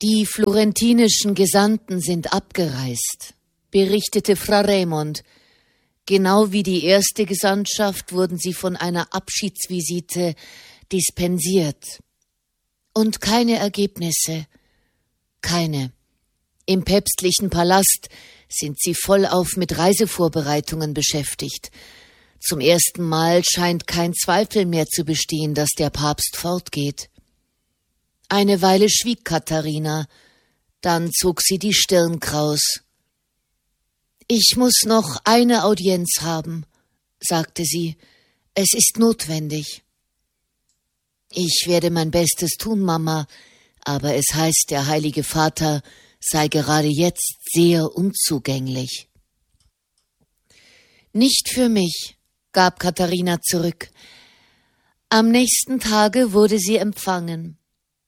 Die florentinischen Gesandten sind abgereist, berichtete Fra Raimond. Genau wie die erste Gesandtschaft wurden sie von einer Abschiedsvisite dispensiert. Und keine Ergebnisse. Keine. Im päpstlichen Palast sind sie vollauf mit Reisevorbereitungen beschäftigt. Zum ersten Mal scheint kein Zweifel mehr zu bestehen, dass der Papst fortgeht. Eine Weile schwieg Katharina, dann zog sie die Stirn kraus. »Ich muss noch eine Audienz haben«, sagte sie. »Es ist notwendig.« »Ich werde mein Bestes tun, Mama, aber es heißt, der Heilige Vater sei gerade jetzt sehr unzugänglich.« »Nicht für mich«, gab Katharina zurück. Am nächsten Tage wurde sie empfangen.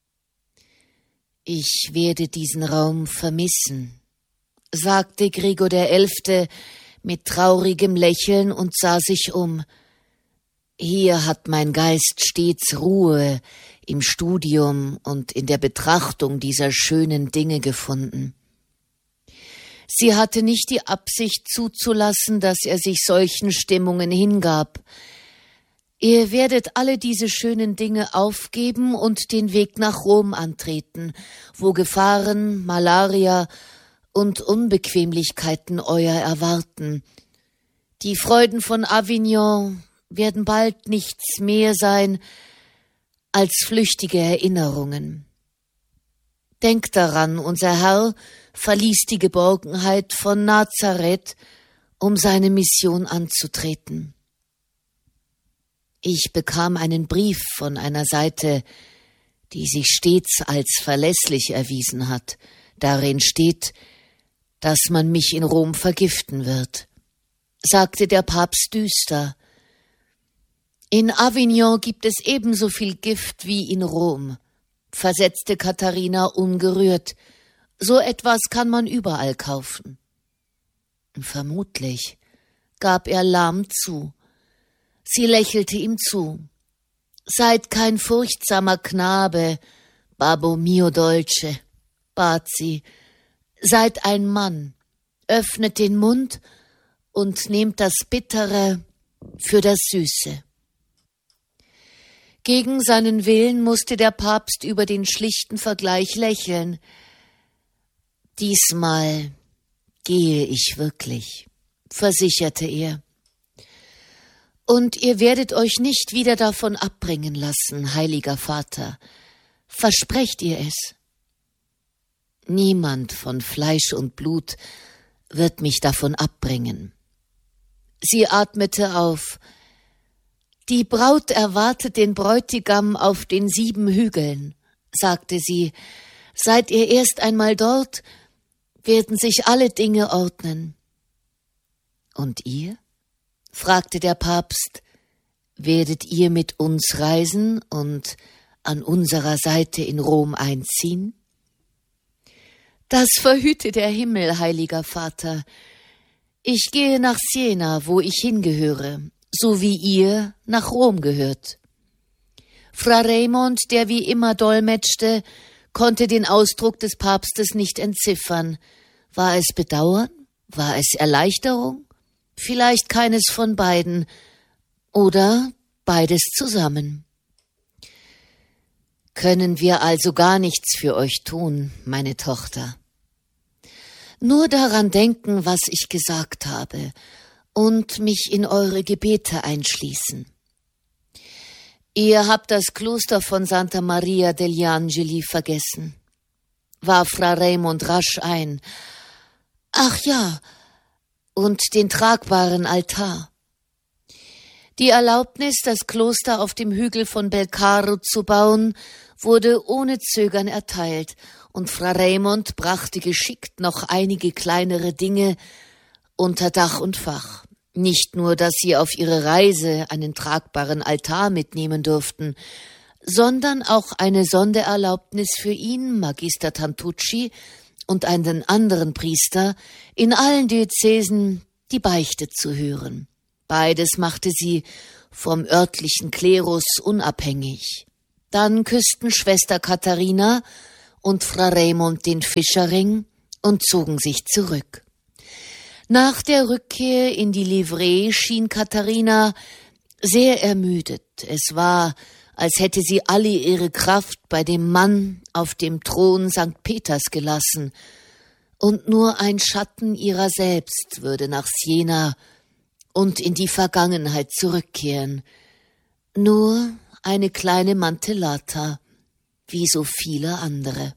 »Ich werde diesen Raum vermissen«, sagte Gregor XI. Mit traurigem Lächeln und sah sich um. »Hier hat mein Geist stets Ruhe im Studium und in der Betrachtung dieser schönen Dinge gefunden.« Sie hatte nicht die Absicht zuzulassen, dass er sich solchen Stimmungen hingab. »Ihr werdet alle diese schönen Dinge aufgeben und den Weg nach Rom antreten, wo Gefahren, Malaria und Unbequemlichkeiten euer erwarten. Die Freuden von Avignon werden bald nichts mehr sein als flüchtige Erinnerungen. Denkt daran, unser Herr verließ die Geborgenheit von Nazareth, um seine Mission anzutreten. Ich bekam einen Brief von einer Seite, die sich stets als verlässlich erwiesen hat. Darin steht, dass man mich in Rom vergiften wird, sagte der Papst düster. In Avignon gibt es ebenso viel Gift wie in Rom, versetzte Katharina ungerührt. So etwas kann man überall kaufen. Vermutlich, gab er lahm zu. Sie lächelte ihm zu. Seid kein furchtsamer Knabe, Babbo mio dolce, bat sie. Seid ein Mann, öffnet den Mund und nehmt das Bittere für das Süße. Gegen seinen Willen musste der Papst über den schlichten Vergleich lächeln. Diesmal gehe ich wirklich, versicherte er. Und ihr werdet euch nicht wieder davon abbringen lassen, heiliger Vater. Versprecht ihr es? Niemand von Fleisch und Blut wird mich davon abbringen. Sie atmete auf. Die Braut erwartet den Bräutigam auf den 7 Hügeln, sagte sie. Seid ihr erst einmal dort, werden sich alle Dinge ordnen. Und ihr? Fragte der Papst. Werdet ihr mit uns reisen und an unserer Seite in Rom einziehen? Das verhüte der Himmel, heiliger Vater. Ich gehe nach Siena, wo ich hingehöre, so wie ihr nach Rom gehört. Fra Raimond, der wie immer dolmetschte, konnte den Ausdruck des Papstes nicht entziffern. War es Bedauern? War es Erleichterung? Vielleicht keines von beiden oder beides zusammen. Können wir also gar nichts für euch tun, meine Tochter? Nur daran denken, was ich gesagt habe, und mich in eure Gebete einschließen. Ihr habt das Kloster von Santa Maria degli Angeli vergessen, warf Fra Raimond rasch ein. Ach ja, und den tragbaren Altar. Die Erlaubnis, das Kloster auf dem Hügel von Belcaro zu bauen, wurde ohne Zögern erteilt, und Fra Raimond brachte geschickt noch einige kleinere Dinge unter Dach und Fach. Nicht nur, dass sie auf ihre Reise einen tragbaren Altar mitnehmen durften, sondern auch eine Sondererlaubnis für ihn, Magister Tantucci, und einen anderen Priester, in allen Diözesen die Beichte zu hören. Beides machte sie vom örtlichen Klerus unabhängig. Dann küssten Schwester Katharina und Fra Raimund den Fischerring und zogen sich zurück. Nach der Rückkehr in die Livree schien Katharina sehr ermüdet. Es war, als hätte sie alle ihre Kraft bei dem Mann auf dem Thron St. Peters gelassen, und nur ein Schatten ihrer selbst würde nach Siena und in die Vergangenheit zurückkehren. Nur eine kleine Mantellata, wie so viele andere.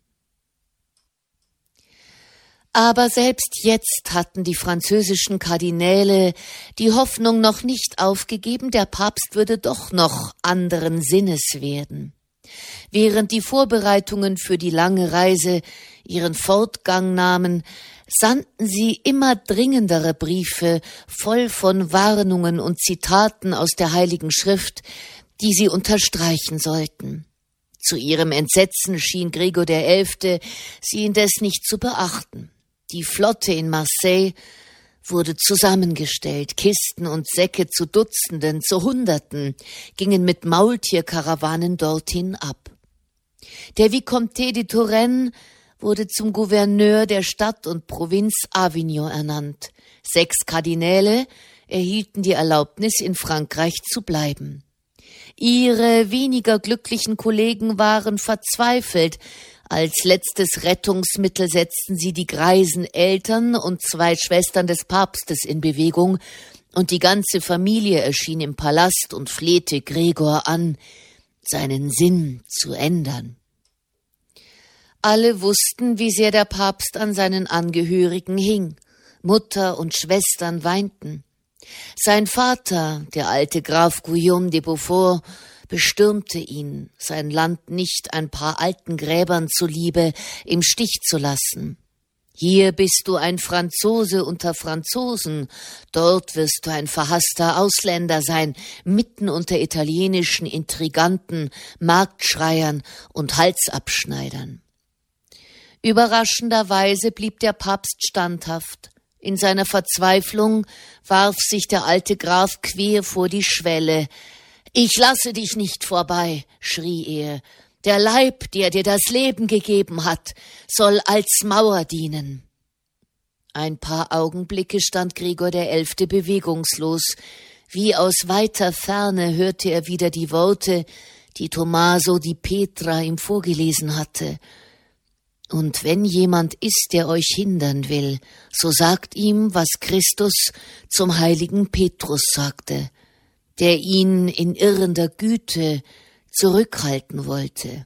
Aber selbst jetzt hatten die französischen Kardinäle die Hoffnung noch nicht aufgegeben, der Papst würde doch noch anderen Sinnes werden. Während die Vorbereitungen für die lange Reise ihren Fortgang nahmen, sandten sie immer dringendere Briefe voll von Warnungen und Zitaten aus der Heiligen Schrift, die sie unterstreichen sollten. Zu ihrem Entsetzen schien Gregor XI. Sie indes nicht zu beachten. Die Flotte in Marseille wurde zusammengestellt, Kisten und Säcke zu Dutzenden, zu Hunderten gingen mit Maultierkarawanen dorthin ab. Der Vicomte de Turenne wurde zum Gouverneur der Stadt und Provinz Avignon ernannt. 6 Kardinäle erhielten die Erlaubnis, in Frankreich zu bleiben. Ihre weniger glücklichen Kollegen waren verzweifelt. Als letztes Rettungsmittel setzten sie die greisen Eltern und 2 Schwestern des Papstes in Bewegung, und die ganze Familie erschien im Palast und flehte Gregor an, seinen Sinn zu ändern. Alle wussten, wie sehr der Papst an seinen Angehörigen hing. Mutter und Schwestern weinten. Sein Vater, der alte Graf Guillaume de Beaufort, bestürmte ihn, sein Land nicht ein paar alten Gräbern zuliebe im Stich zu lassen. Hier bist du ein Franzose unter Franzosen, dort wirst du ein verhasster Ausländer sein, mitten unter italienischen Intriganten, Marktschreiern und Halsabschneidern. Überraschenderweise blieb der Papst standhaft. In seiner Verzweiflung warf sich der alte Graf quer vor die Schwelle. »Ich lasse dich nicht vorbei«, schrie er. »Der Leib, der dir das Leben gegeben hat, soll als Mauer dienen.« Ein paar Augenblicke stand Gregor XI. Bewegungslos. Wie aus weiter Ferne hörte er wieder die Worte, die Tommaso di Petra ihm vorgelesen hatte. »Und wenn jemand ist, der euch hindern will, so sagt ihm, was Christus zum heiligen Petrus sagte, der ihn in irrender Güte zurückhalten wollte.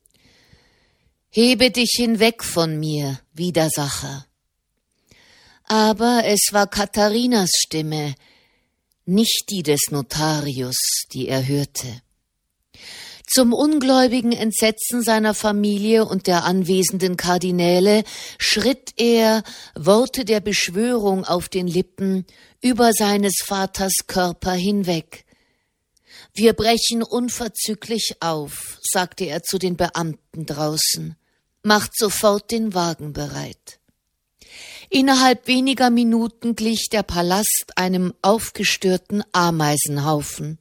Hebe dich hinweg von mir, Widersacher.« Aber es war Katharinas Stimme, nicht die des Notarius, die er hörte. Zum ungläubigen Entsetzen seiner Familie und der anwesenden Kardinäle schritt er, Worte der Beschwörung auf den Lippen, über seines Vaters Körper hinweg. »Wir brechen unverzüglich auf«, sagte er zu den Beamten draußen. »Macht sofort den Wagen bereit.« Innerhalb weniger Minuten glich der Palast einem aufgestörten Ameisenhaufen.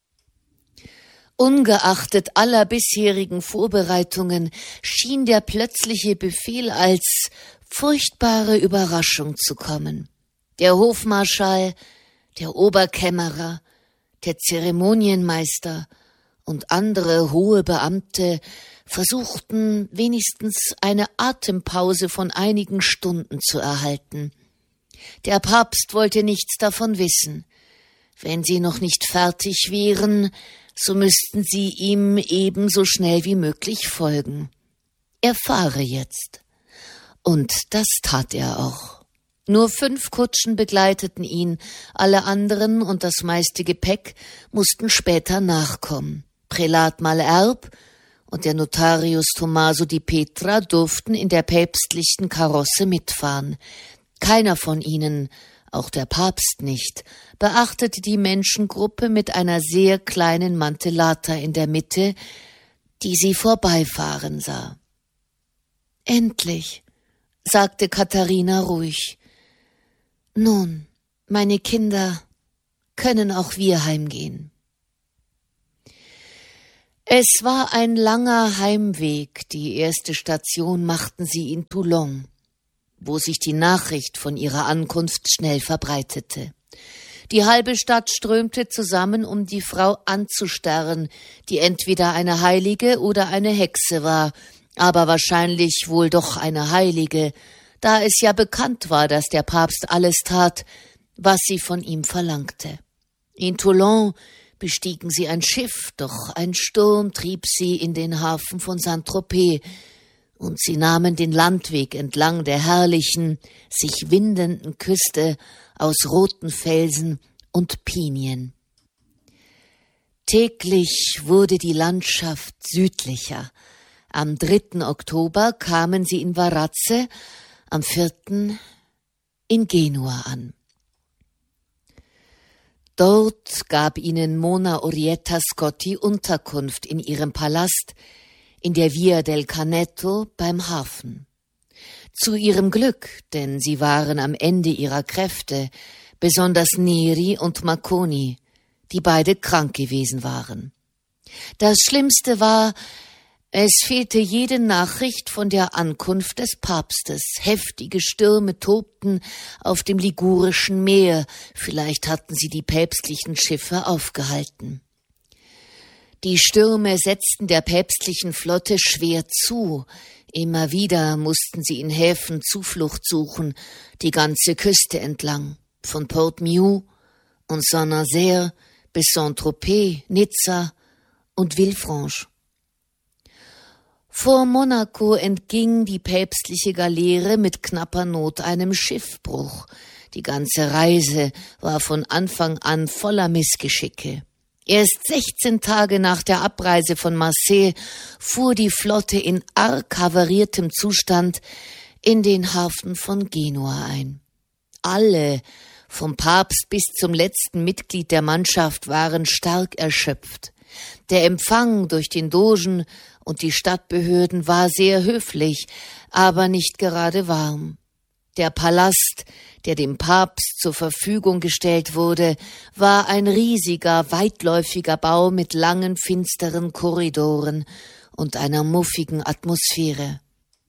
Ungeachtet aller bisherigen Vorbereitungen schien der plötzliche Befehl als furchtbare Überraschung zu kommen. Der Hofmarschall, der Oberkämmerer, der Zeremonienmeister und andere hohe Beamte versuchten wenigstens eine Atempause von einigen Stunden zu erhalten. Der Papst wollte nichts davon wissen. Wenn sie noch nicht fertig wären, so müssten sie ihm ebenso schnell wie möglich folgen. Er fahre jetzt. Und das tat er auch. Nur 5 Kutschen begleiteten ihn, alle anderen und das meiste Gepäck mussten später nachkommen. Prälat Malherbe und der Notarius Tommaso di Petra durften in der päpstlichen Karosse mitfahren. Keiner von ihnen, auch der Papst nicht, beachtete die Menschengruppe mit einer sehr kleinen Mantellata in der Mitte, die sie vorbeifahren sah. »Endlich«, sagte Katharina ruhig. »Nun, meine Kinder, können auch wir heimgehen.« Es war ein langer Heimweg. Die erste Station machten sie in Toulon, wo sich die Nachricht von ihrer Ankunft schnell verbreitete. Die halbe Stadt strömte zusammen, um die Frau anzustarren, die entweder eine Heilige oder eine Hexe war, aber wahrscheinlich wohl doch eine Heilige, da es ja bekannt war, dass der Papst alles tat, was sie von ihm verlangte. In Toulon bestiegen sie ein Schiff, doch ein Sturm trieb sie in den Hafen von Saint-Tropez, und sie nahmen den Landweg entlang der herrlichen, sich windenden Küste aus roten Felsen und Pinien. Täglich wurde die Landschaft südlicher. Am 3. Oktober kamen sie in Varazze, am 4. in Genua an. Dort gab ihnen Monna Orietta Scotti Unterkunft in ihrem Palast in der Via del Canneto beim Hafen. Zu ihrem Glück, denn sie waren am Ende ihrer Kräfte, besonders Neri und Marconi, die beide krank gewesen waren. Das Schlimmste war, es fehlte jede Nachricht von der Ankunft des Papstes. Heftige Stürme tobten auf dem Ligurischen Meer. Vielleicht hatten sie die päpstlichen Schiffe aufgehalten. Die Stürme setzten der päpstlichen Flotte schwer zu. Immer wieder mussten sie in Häfen Zuflucht suchen, die ganze Küste entlang, von Port-Miou und Saint-Nazaire bis Saint-Tropez, Nizza und Villefranche. Vor Monaco entging die päpstliche Galeere mit knapper Not einem Schiffbruch. Die ganze Reise war von Anfang an voller Missgeschicke. Erst 16 Tage nach der Abreise von Marseille fuhr die Flotte in arg havariertem Zustand in den Hafen von Genua ein. Alle, vom Papst bis zum letzten Mitglied der Mannschaft, waren stark erschöpft. Der Empfang durch den Dogen und die Stadtbehörden war sehr höflich, aber nicht gerade warm. Der Palast, der dem Papst zur Verfügung gestellt wurde, war ein riesiger, weitläufiger Bau mit langen, finsteren Korridoren und einer muffigen Atmosphäre.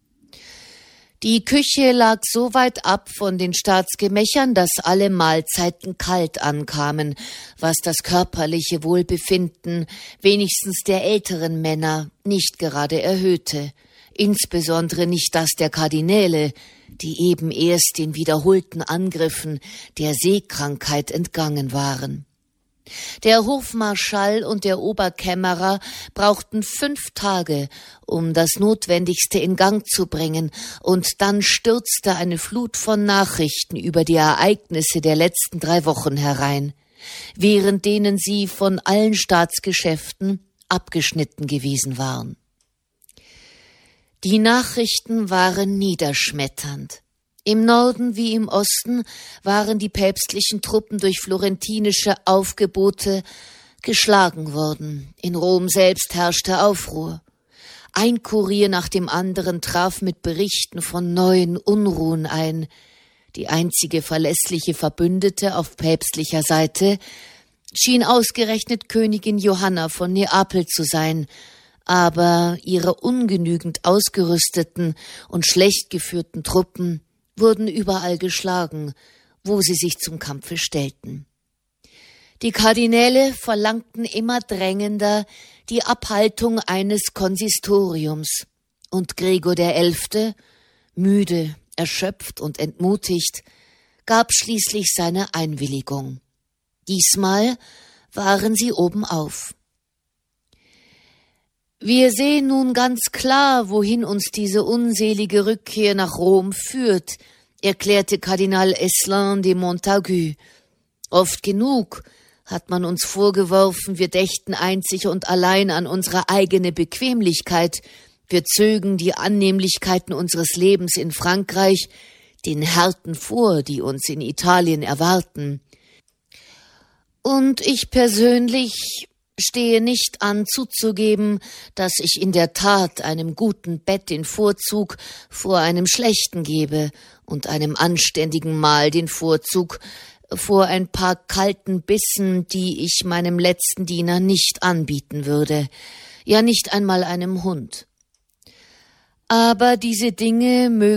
Die Küche lag so weit ab von den Staatsgemächern, dass alle Mahlzeiten kalt ankamen, was das körperliche Wohlbefinden wenigstens der älteren Männer nicht gerade erhöhte, insbesondere nicht das der Kardinäle, die eben erst den wiederholten Angriffen der Seekrankheit entgangen waren. Der Hofmarschall und der Oberkämmerer brauchten 5 Tage, um das Notwendigste in Gang zu bringen, und dann stürzte eine Flut von Nachrichten über die Ereignisse der letzten 3 Wochen herein, während denen sie von allen Staatsgeschäften abgeschnitten gewesen waren. Die Nachrichten waren niederschmetternd. Im Norden wie im Osten waren die päpstlichen Truppen durch florentinische Aufgebote geschlagen worden. In Rom selbst herrschte Aufruhr. Ein Kurier nach dem anderen traf mit Berichten von neuen Unruhen ein. Die einzige verlässliche Verbündete auf päpstlicher Seite schien ausgerechnet Königin Johanna von Neapel zu sein, aber ihre ungenügend ausgerüsteten und schlecht geführten Truppen wurden überall geschlagen, wo sie sich zum Kampfe stellten. Die Kardinäle verlangten immer drängender die Abhaltung eines Konsistoriums, und Gregor XI., müde, erschöpft und entmutigt, gab schließlich seine Einwilligung. Diesmal waren sie obenauf. Wir sehen nun ganz klar, wohin uns diese unselige Rückkehr nach Rom führt, erklärte Kardinal Eslin de Montagu. Oft genug hat man uns vorgeworfen, wir dächten einzig und allein an unsere eigene Bequemlichkeit, wir zögen die Annehmlichkeiten unseres Lebens in Frankreich den Härten vor, die uns in Italien erwarten. Und ich persönlich stehe nicht an, zuzugeben, dass ich in der Tat einem guten Bett den Vorzug vor einem schlechten gebe und einem anständigen Mahl den Vorzug vor ein paar kalten Bissen, die ich meinem letzten Diener nicht anbieten würde. ja nicht einmal einem Hund. Aber diese Dinge mögen